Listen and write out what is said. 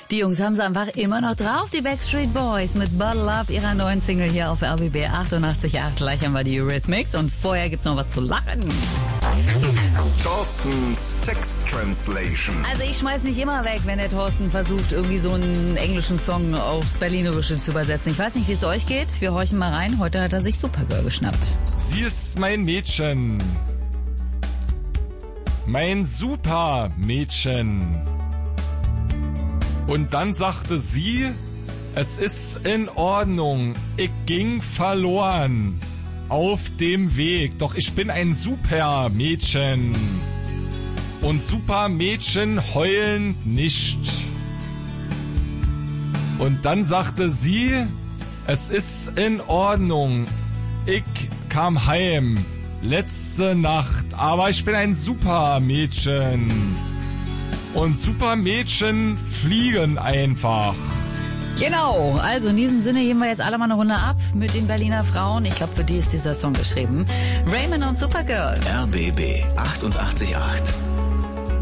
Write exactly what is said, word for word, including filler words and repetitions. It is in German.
Die Jungs haben es einfach immer noch drauf, die Backstreet Boys mit Bottle Up, ihrer neuen Single hier auf R B B achtundachtzig Komma acht. Gleich haben wir die Eurythmics und vorher gibt's noch was zu lachen. Thorstens Text Translation. Also ich schmeiß mich immer weg, wenn der Thorsten versucht, irgendwie so einen englischen Song aufs Berlinerische zu übersetzen. Ich weiß nicht, wie es euch geht. Wir horchen mal rein. Heute hat er sich Supergirl geschnappt. Sie ist mein Mädchen. Mein Supermädchen. Und dann sagte sie, es ist in Ordnung, ich ging verloren auf dem Weg, doch ich bin ein Supermädchen. Und Supermädchen heulen nicht. Und dann sagte sie, es ist in Ordnung, ich kam heim letzte Nacht, aber ich bin ein Supermädchen. Und Supermädchen fliegen einfach. Genau, also in diesem Sinne gehen wir jetzt alle mal eine Runde ab mit den Berliner Frauen. Ich glaube, für die ist dieser Song geschrieben. Raymond und Supergirl. R B B achtundachtzig Komma acht.